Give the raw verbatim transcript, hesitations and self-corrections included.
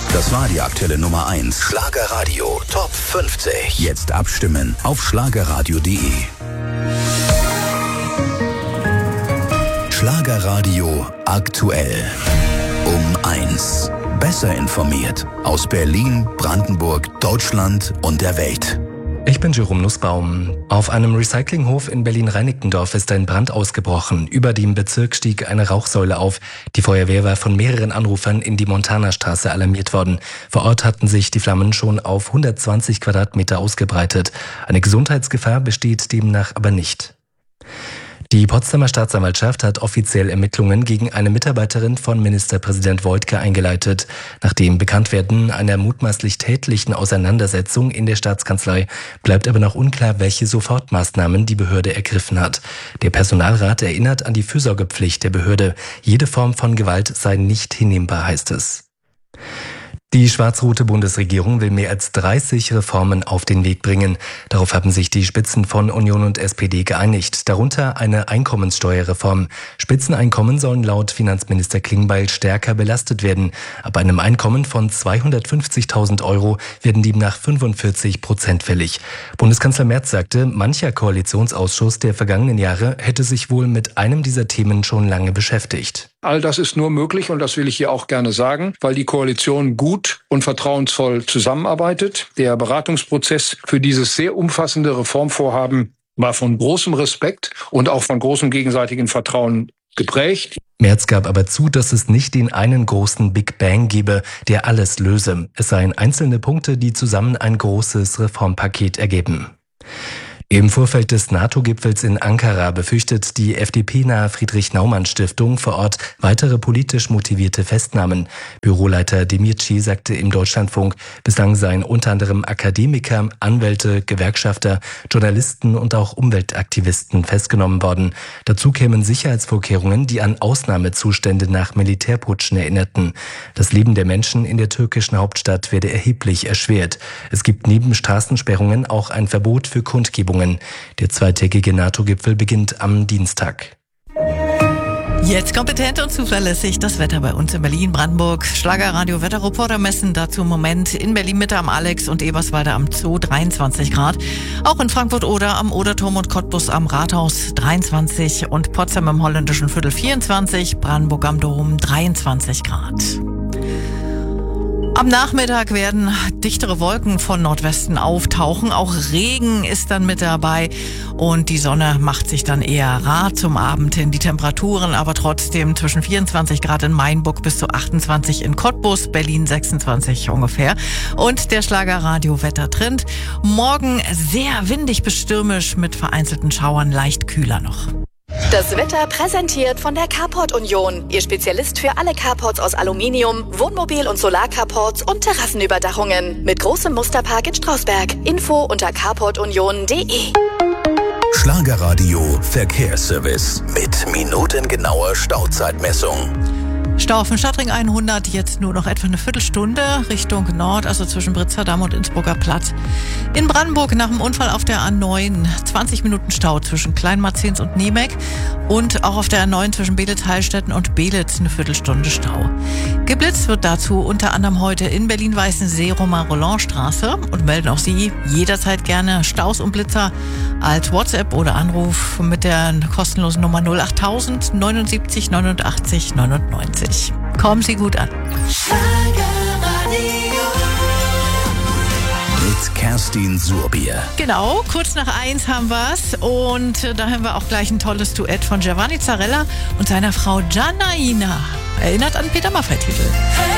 Das war die aktuelle Nummer eins. Schlagerradio Top fünfzig. Jetzt abstimmen auf schlagerradio punkt de. Schlagerradio aktuell. Um eins. Besser informiert. Aus Berlin, Brandenburg, Deutschland und der Welt. Ich bin Jerome Nussbaum. Auf einem Recyclinghof in Berlin-Reinickendorf ist ein Brand ausgebrochen. Über dem Bezirk stieg eine Rauchsäule auf. Die Feuerwehr war von mehreren Anrufern in die Montanastraße alarmiert worden. Vor Ort hatten sich die Flammen schon auf hundertzwanzig Quadratmeter ausgebreitet. Eine Gesundheitsgefahr besteht demnach aber nicht. Die Potsdamer Staatsanwaltschaft hat offiziell Ermittlungen gegen eine Mitarbeiterin von Ministerpräsident Woidke eingeleitet. Nach dem Bekanntwerden einer mutmaßlich tätlichen Auseinandersetzung in der Staatskanzlei bleibt aber noch unklar, welche Sofortmaßnahmen die Behörde ergriffen hat. Der Personalrat erinnert an die Fürsorgepflicht der Behörde. Jede Form von Gewalt sei nicht hinnehmbar, heißt es. Die schwarz-rote Bundesregierung will mehr als dreißig Reformen auf den Weg bringen. Darauf haben sich die Spitzen von Union und S P D geeinigt. Darunter eine Einkommenssteuerreform. Spitzeneinkommen sollen laut Finanzminister Klingbeil stärker belastet werden. Ab einem Einkommen von zweihundertfünfzigtausend Euro werden demnach fünfundvierzig Prozent fällig. Bundeskanzler Merz sagte, mancher Koalitionsausschuss der vergangenen Jahre hätte sich wohl mit einem dieser Themen schon lange beschäftigt. All das ist nur möglich, und das will ich hier auch gerne sagen, weil die Koalition gut und vertrauensvoll zusammenarbeitet. Der Beratungsprozess für dieses sehr umfassende Reformvorhaben war von großem Respekt und auch von großem gegenseitigen Vertrauen geprägt. Merz gab aber zu, dass es nicht den einen großen Big Bang gebe, der alles löse. Es seien einzelne Punkte, die zusammen ein großes Reformpaket ergeben. Im Vorfeld des NATO-Gipfels in Ankara befürchtet die F D P-nahe Friedrich-Naumann-Stiftung vor Ort weitere politisch motivierte Festnahmen. Büroleiter Demirci sagte im Deutschlandfunk, bislang seien unter anderem Akademiker, Anwälte, Gewerkschafter, Journalisten und auch Umweltaktivisten festgenommen worden. Dazu kämen Sicherheitsvorkehrungen, die an Ausnahmezustände nach Militärputschen erinnerten. Das Leben der Menschen in der türkischen Hauptstadt werde erheblich erschwert. Es gibt neben Straßensperrungen auch ein Verbot für Kundgebungen. Der zweitägige NATO-Gipfel beginnt am Dienstag. Jetzt kompetent und zuverlässig das Wetter bei uns in Berlin, Brandenburg. Schlagerradio Wetterreporter messen dazu im Moment in Berlin-Mitte am Alex und Eberswalde am Zoo dreiundzwanzig Grad. Auch in Frankfurt-Oder am Oderturm und Cottbus am Rathaus dreiundzwanzig und Potsdam im holländischen Viertel vierundzwanzig, Brandenburg am Dom dreiundzwanzig Grad. Am Nachmittag werden dichtere Wolken von Nordwesten auftauchen. Auch Regen ist dann mit dabei und die Sonne macht sich dann eher rar zum Abend hin. Die Temperaturen aber trotzdem zwischen vierundzwanzig Grad in Mainburg bis zu achtundzwanzig in Cottbus, Berlin sechsundzwanzig ungefähr. Und der Schlagerradio-Wettertrend. Morgen sehr windig bis stürmisch mit vereinzelten Schauern, leicht kühler noch. Das Wetter präsentiert von der Carport Union. Ihr Spezialist für alle Carports aus Aluminium, Wohnmobil- und Solarcarports und Terrassenüberdachungen. Mit großem Musterpark in Strausberg. Info unter carport union punkt de. Schlagerradio Verkehrsservice mit minutengenauer Stauzeitmessung. Stau auf dem Stadtring hundert, jetzt nur noch etwa eine Viertelstunde Richtung Nord, also zwischen Britzerdamm und Innsbrucker Platz. In Brandenburg nach dem Unfall auf der A neun zwanzig Minuten Stau zwischen Kleinmarzens und Niemek und auch auf der A neun zwischen Belitz-Heilstätten und Belitz eine Viertelstunde Stau. Geblitzt wird dazu unter anderem heute in Berlin-Weißensee Romain-Rolland-Straße und melden auch Sie jederzeit gerne Staus und Blitzer als WhatsApp oder Anruf mit der kostenlosen Nummer null acht tausend neunundsiebzig neunundachtzig neunundneunzig. Kommen Sie gut an. Mit Kerstin Surbier. Genau, kurz nach eins haben wir's und da haben wir auch gleich ein tolles Duett von Giovanni Zarella und seiner Frau Giannaina. Erinnert an Peter Maffay-Titel.